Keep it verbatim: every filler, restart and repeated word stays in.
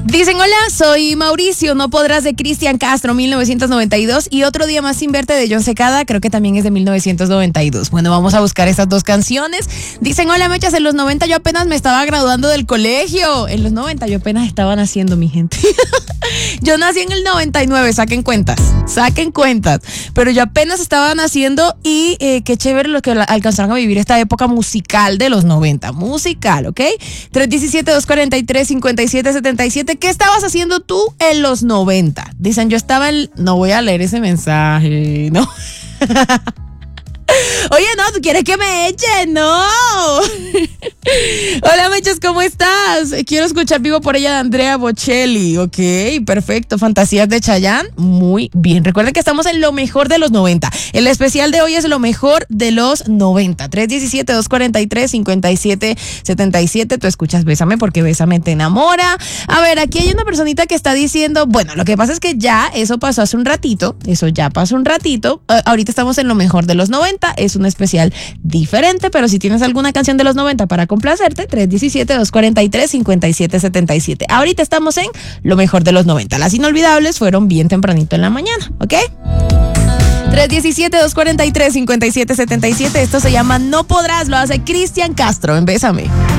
Dicen, hola, soy Mauricio, no podrás de Cristian Castro, mil novecientos noventa y dos, y Otro día más sin verte de John Secada, creo que también es de mil novecientos noventa y dos. Bueno, vamos a buscar estas dos canciones. Dicen, hola, mechas, en los noventa yo apenas me estaba graduando del colegio. En los noventa yo apenas estaba naciendo, mi gente. Yo nací en el noventa y nueve, saquen cuentas, saquen cuentas, pero yo apenas estaba naciendo y eh, qué chévere los que alcanzaron a vivir esta época musical de los noventa, musical, ¿ok? tres uno siete, dos cuatro tres, cinco siete siete siete. ¿Qué estabas haciendo tú en los noventa? Dicen, yo estaba en... No voy a leer ese mensaje, no. Oye, no, ¿tú quieres que me echen? No. Hola, mechas, ¿cómo estás? Quiero escuchar Vivo por ella de Andrea Bocelli. Ok, perfecto. Fantasías de Chayanne. Muy bien. Recuerden que estamos en lo mejor de los noventa. El especial de hoy es lo mejor de los noventa. tres uno siete, dos cuatro tres, cinco siete siete siete. Tú escuchas Bésame porque Bésame te enamora. A ver, aquí hay una personita que está diciendo, bueno, lo que pasa es que ya eso pasó hace un ratito. Eso ya pasó un ratito. Uh, ahorita estamos en lo mejor de los noventa. Es un especial diferente, pero si tienes alguna canción de los noventa para complacerte, tres uno siete, dos cuatro tres, cinco siete siete siete. Ahorita estamos en lo mejor de los noventa. Las inolvidables fueron bien tempranito en la mañana, ¿ok? tres uno siete, dos cuatro tres, cinco siete siete siete. Esto se llama No Podrás, lo hace Cristian Castro en Bésame.